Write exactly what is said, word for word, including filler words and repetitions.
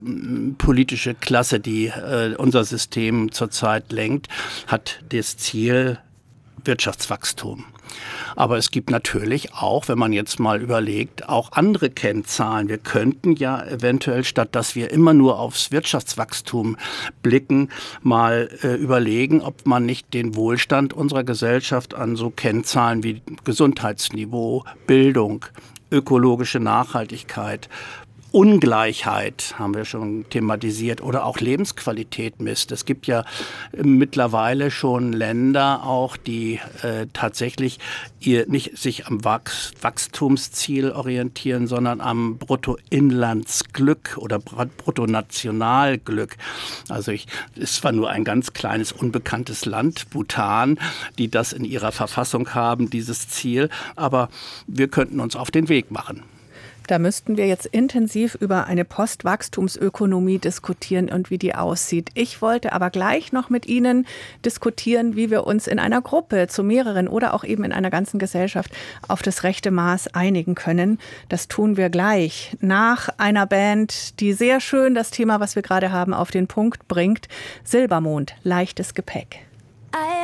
politische Klasse, die äh, unser System zurzeit lenkt, hat das Ziel Wirtschaftswachstum. Aber es gibt natürlich auch, wenn man jetzt mal überlegt, auch andere Kennzahlen. Wir könnten ja eventuell, statt dass wir immer nur aufs Wirtschaftswachstum blicken, mal äh, überlegen, ob man nicht den Wohlstand unserer Gesellschaft an so Kennzahlen wie Gesundheitsniveau, Bildung, ökologische Nachhaltigkeit, Ungleichheit haben wir schon thematisiert oder auch Lebensqualität misst. Es gibt ja mittlerweile schon Länder auch, die äh, tatsächlich ihr nicht sich am Wachs Wachstumsziel orientieren, sondern am Bruttoinlandsglück oder Bruttonationalglück. Also ich, es war nur ein ganz kleines unbekanntes Land, Bhutan, die das in ihrer Verfassung haben, dieses Ziel. Aber wir könnten uns auf den Weg machen. Da müssten wir jetzt intensiv über eine Postwachstumsökonomie diskutieren und wie die aussieht. Ich wollte aber gleich noch mit Ihnen diskutieren, wie wir uns in einer Gruppe zu mehreren oder auch eben in einer ganzen Gesellschaft auf das rechte Maß einigen können. Das tun wir gleich nach einer Band, die sehr schön das Thema, was wir gerade haben, auf den Punkt bringt. Silbermond, leichtes Gepäck.